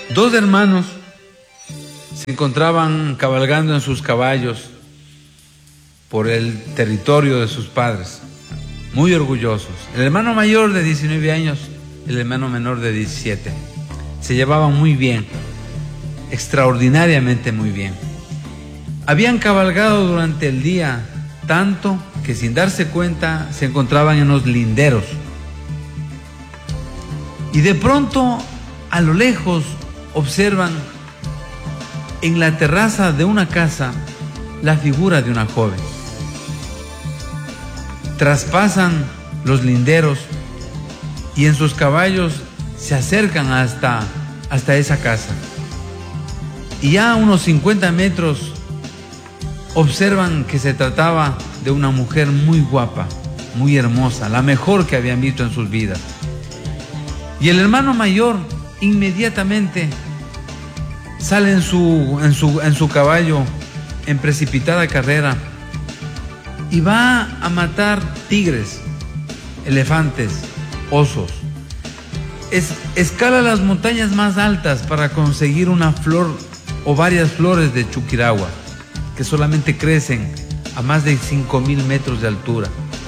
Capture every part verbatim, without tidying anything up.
Dos hermanos se encontraban cabalgando en sus caballos por el territorio de sus padres, muy orgullosos. El hermano mayor de diecinueve años, el hermano menor de diecisiete. Se llevaban muy bien, extraordinariamente muy bien. Habían cabalgado durante el día tanto que sin darse cuenta se encontraban en los linderos. Y de pronto, a lo lejos, observan en la terraza de una casa la figura de una joven. Traspasan los linderos y en sus caballos se acercan hasta, hasta esa casa. Y ya a unos cincuenta metros observan que se trataba de una mujer muy guapa, muy hermosa, la mejor que habían visto en sus vidas. Y el hermano mayor inmediatamente sale en su, en su, en su caballo en precipitada carrera y va a matar tigres, elefantes, osos. Es, escala las montañas más altas para conseguir una flor o varias flores de chuquiragua que solamente crecen a más de cinco mil metros de altura.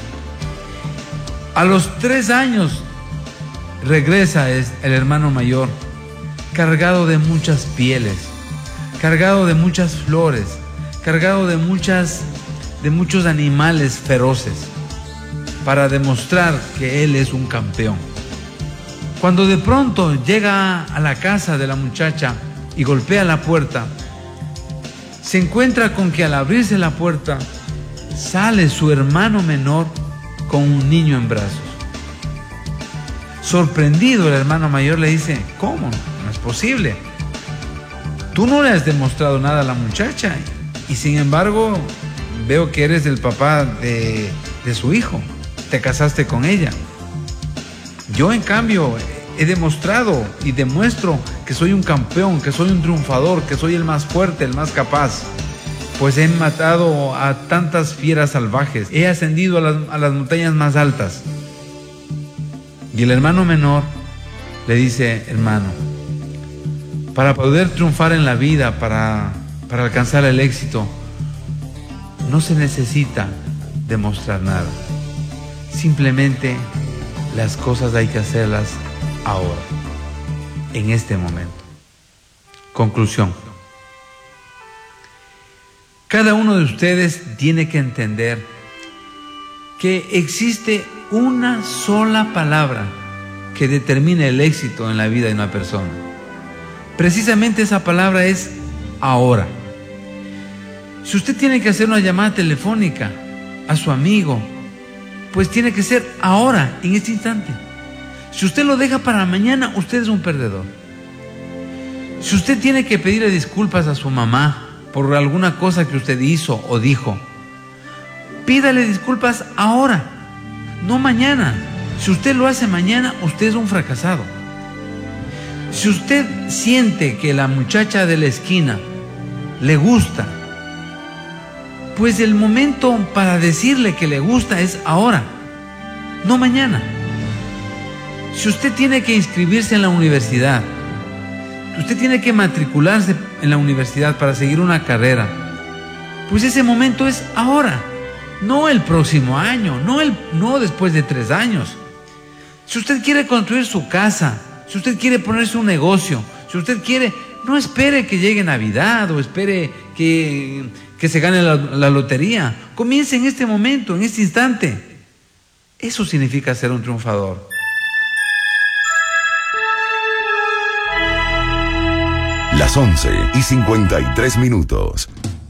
A los tres años regresa el hermano mayor cargado de muchas pieles, cargado de muchas flores, cargado de muchas de muchos animales feroces para demostrar que él es un campeón. Cuando de pronto llega a la casa de la muchacha y golpea la puerta, se encuentra con que al abrirse la puerta sale su hermano menor con un niño en brazos. Sorprendido, el hermano mayor le dice: ¿cómo? No es posible. Tú no le has demostrado nada a la muchacha y sin embargo veo que eres el papá de, de su hijo. Te casaste con ella. Yo, en cambio, he demostrado y demuestro que soy un campeón, que soy un triunfador, que soy el más fuerte, el más capaz. Pues he matado a tantas fieras salvajes, he ascendido a las, a las montañas más altas. Y el hermano menor le dice: hermano, para poder triunfar en la vida, para, para alcanzar el éxito, no se necesita demostrar nada. Simplemente las cosas hay que hacerlas ahora, en este momento. Conclusión. Cada uno de ustedes tiene que entender que existe una sola palabra que determina el éxito en la vida de una persona. Precisamente esa palabra es ahora. Si usted tiene que hacer una llamada telefónica a su amigo, pues tiene que ser ahora, en este instante. Si usted lo deja para mañana, usted es un perdedor. Si usted tiene que pedirle disculpas a su mamá por alguna cosa que usted hizo o dijo, pídale disculpas ahora, no mañana. Si usted lo hace mañana, usted es un fracasado. Si usted siente que la muchacha de la esquina le gusta, pues el momento para decirle que le gusta es ahora, no mañana. Si usted tiene que inscribirse en la universidad, usted tiene que matricularse en la universidad para seguir una carrera, pues ese momento es ahora, no el próximo año, no, el, no después de tres años. Si usted quiere construir su casa, si usted quiere ponerse un negocio, si usted quiere, no espere que llegue Navidad o espere que, que se gane la, la lotería. Comience en este momento, en este instante. Eso significa ser un triunfador. Las once y cincuenta y tres minutos.